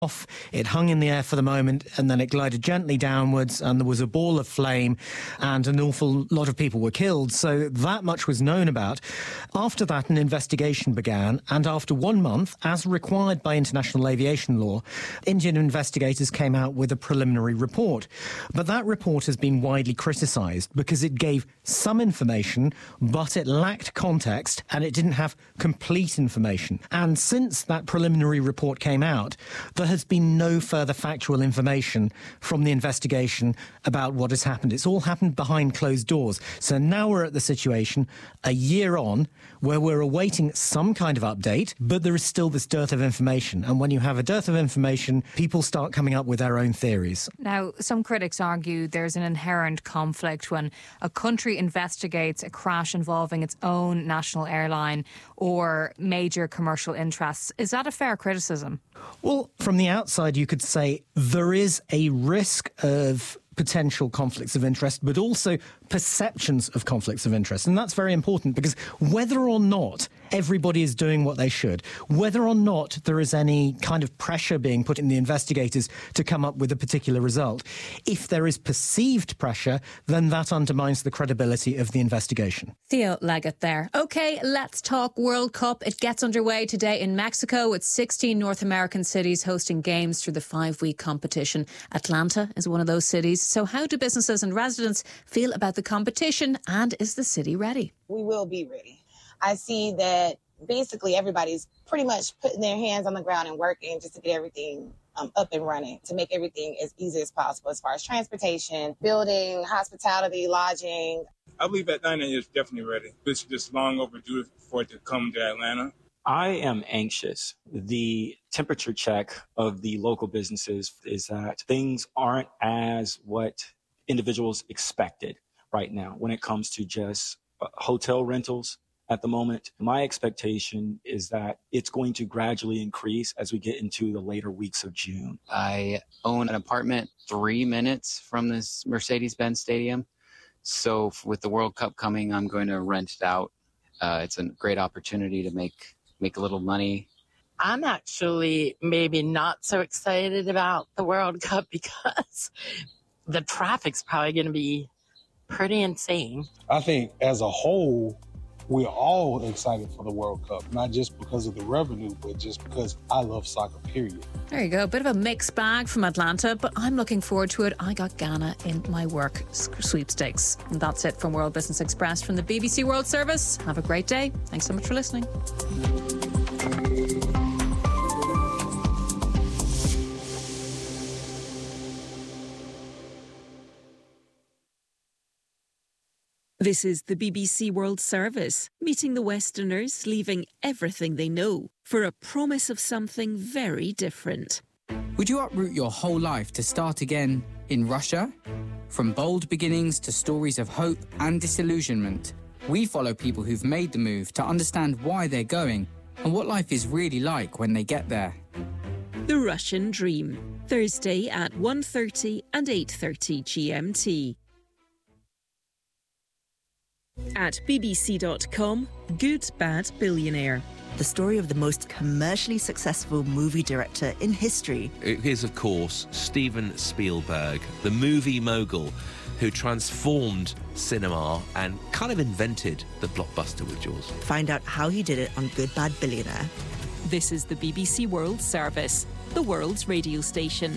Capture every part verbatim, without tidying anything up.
off. It hung in the air for the moment and then it glided gently downwards and there was a ball of flame and an awful lot of people were killed. So that much was known about. After that, an investigation began, and after one month, as required by international aviation law, Indian investigators came out with a preliminary report. But that report has been widely criticised because it gave some information, but it lacked context and it didn't have complete information. And since that preliminary report came out, there has been no further factual information from the investigation about what has happened. It's all happened behind closed doors. So now we're at the situation, a year on, where we're awaiting some kind of update, but there is still this dearth of information. And when you have a dearth of information, people start coming up with their own theories. Now, some critics argue there's an inherent conflict when a country investigates a crash involving its own national airline or major commercial interests. Is that a fair criticism? Well, from the outside, you could say there is a risk of potential conflicts of interest, but also perceptions of conflicts of interest. And that's very important because whether or not everybody is doing what they should, whether or not there is any kind of pressure being put in the investigators to come up with a particular result, if there is perceived pressure, then that undermines the credibility of the investigation. Theo Leggett there. OK, let's talk World Cup. It gets underway today in Mexico with sixteen North American cities hosting games through the five-week competition. Atlanta is one of those cities. So how do businesses and residents feel about the competition, and is the city ready? We will be ready. I see that basically everybody's pretty much putting their hands on the ground and working just to get everything um, up and running, to make everything as easy as possible as far as transportation, building, hospitality, lodging. I believe Atlanta is definitely ready. It's just long overdue for it to come to Atlanta. I am anxious. The temperature check of the local businesses is that things aren't as what individuals expected right now when it comes to just uh, hotel rentals. At the moment, my expectation is that it's going to gradually increase as we get into the later weeks of June. I own an apartment three minutes from this Mercedes-Benz Stadium. So with the World Cup coming, I'm going to rent it out. Uh, it's a great opportunity to make make a little money. I'm actually maybe not so excited about the World Cup because the traffic's probably going to be pretty insane. I think as a whole, we're all excited for the World Cup, not just because of the revenue, but just because I love soccer, period. There you go. A bit of a mixed bag from Atlanta, but I'm looking forward to it. I got Ghana in my work sweepstakes. And that's it from World Business Express from the B B C World Service. Have a great day. Thanks so much for listening. This is the B B C World Service, meeting the Westerners, leaving everything they know for a promise of something very different. Would you uproot your whole life to start again in Russia? From bold beginnings to stories of hope and disillusionment, we follow people who've made the move to understand why they're going and what life is really like when they get there. The Russian Dream, Thursday at one thirty and eight thirty G M T. At B B C dot com, Good Bad Billionaire. The story of the most commercially successful movie director in history. It is, of course, Steven Spielberg, the movie mogul who transformed cinema and kind of invented the blockbuster with Jaws. Find out how he did it on Good Bad Billionaire. This is the B B C World Service, the world's radio station.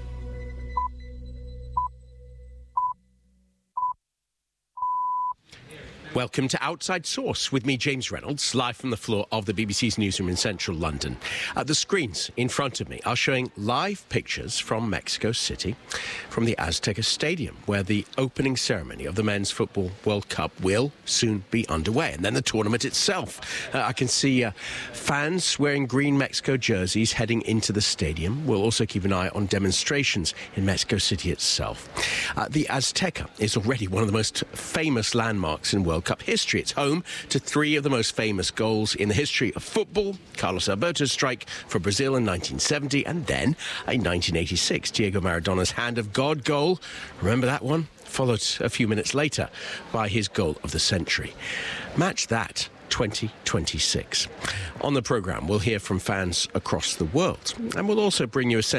Welcome to Outside Source with me, James Reynolds, live from the floor of the B B C's newsroom in central London. Uh, the screens in front of me are showing live pictures from Mexico City, from the Azteca Stadium, where the opening ceremony of the Men's Football World Cup will soon be underway, and then the tournament itself. Uh, I can see uh, fans wearing green Mexico jerseys heading into the stadium. We'll also keep an eye on demonstrations in Mexico City itself. Uh, the Azteca is already one of the most famous landmarks in World Cup history. It's home to three of the most famous goals in the history of football. Carlos Alberto's strike for Brazil in nineteen seventy, and then a nineteen eighty-six Diego Maradona's Hand of God goal. Remember that one? Followed a few minutes later by his goal of the century. Match that twenty twenty-six. On the programme, we'll hear from fans across the world, and we'll also bring you a sense